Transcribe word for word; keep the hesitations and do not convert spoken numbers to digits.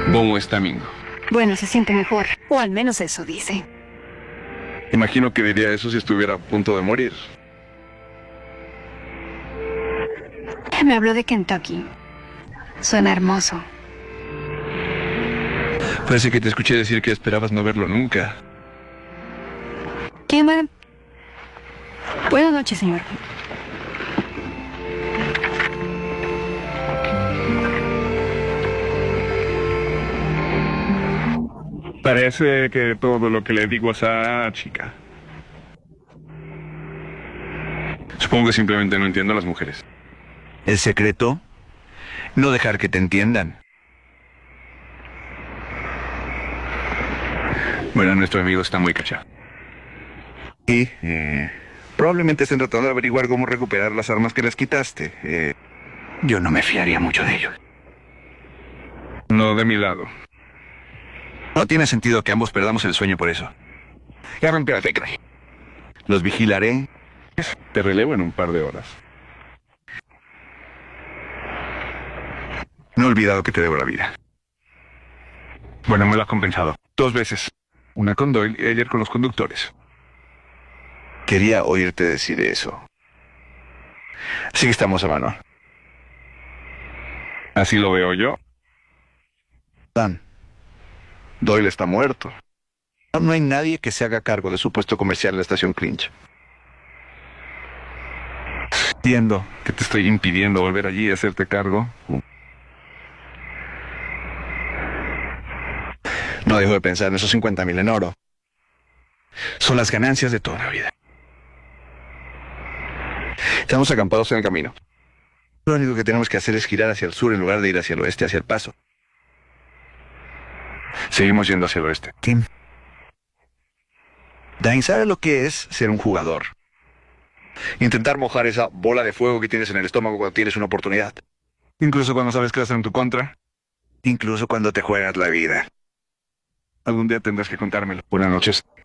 ¿Cómo está Mingo? Bueno, se siente mejor. O al menos eso dice. Imagino que diría eso si estuviera a punto de morir. Me habló de Kentucky. Suena hermoso. Parece que te escuché decir que esperabas no verlo nunca. ¿Qué mal? Buenas noches, señor. Parece que todo lo que le digo a esa chica. Supongo que simplemente no entiendo a las mujeres. ¿El secreto? No dejar que te entiendan. Bueno, nuestro amigo está muy cachado. Y eh, probablemente estén tratando de averiguar cómo recuperar las armas que les quitaste. Eh, yo no me fiaría mucho de ellos. No de mi lado. No tiene sentido que ambos perdamos el sueño por eso. Ya rompí la tecla. Los vigilaré. Te relevo en un par de horas. No he olvidado que te debo la vida. Bueno, me lo has compensado. Dos veces. Una con Doyle y ayer con los conductores. Quería oírte decir eso. Así que estamos a mano. Así lo veo yo. Dan. Doyle está muerto. No hay nadie que se haga cargo de su puesto comercial en la estación Clinch. Entiendo que te estoy impidiendo volver allí y hacerte cargo. No dejo de pensar en esos cincuenta mil en oro. Son las ganancias de toda la vida. Estamos acampados en el camino. Lo único que tenemos que hacer es girar hacia el sur en lugar de ir hacia el oeste, hacia el paso. Seguimos yendo hacia el oeste. Tim. Dane sabe lo que es ser un jugador. Intentar mojar esa bola de fuego que tienes en el estómago cuando tienes una oportunidad. Incluso cuando sabes que vas en tu contra. Incluso cuando te juegas la vida. Algún día tendrás que contármelo. Buenas noches.